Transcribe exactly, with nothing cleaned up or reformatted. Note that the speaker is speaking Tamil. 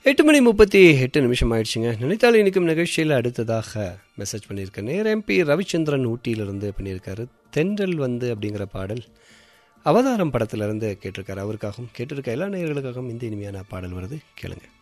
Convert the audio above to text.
எட்டு மணி முப்பத்தி எட்டு நிமிஷம் ஆயிடுச்சுங்க. நினைத்தால் இன்றைக்கும் நிகழ்ச்சியில் அடுத்ததாக மெசேஜ் பண்ணியிருக்கேன். நேர் எம்பி ரவிச்சந்திரன் ஊட்டியிலிருந்து பண்ணியிருக்காரு. தென்றல் வந்து அப்படிங்கிற பாடல் அவதாரம் படத்திலிருந்து கேட்டிருக்காரு. அவருக்காகவும் கேட்டிருக்க எல்லா நேயர்களுக்காகவும் இந்த இனிமையான பாடல் வருது, கேளுங்க.